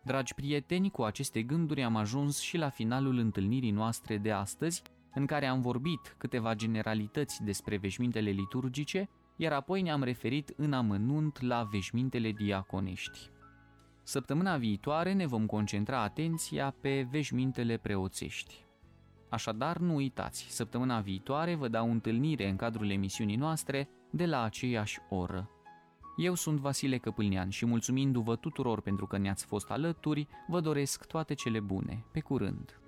Dragi prieteni, cu aceste gânduri am ajuns și la finalul întâlnirii noastre de astăzi, în care am vorbit câteva generalități despre veșmintele liturgice, iar apoi ne-am referit în amănunt la veșmintele diaconești. Săptămâna viitoare ne vom concentra atenția pe veșmintele preoțești. Așadar, nu uitați, săptămâna viitoare vă dau întâlnire în cadrul emisiunii noastre de la aceeași oră. Eu sunt Vasile Căpâlnean și mulțumindu-vă tuturor pentru că ne-ați fost alături, vă doresc toate cele bune. Pe curând!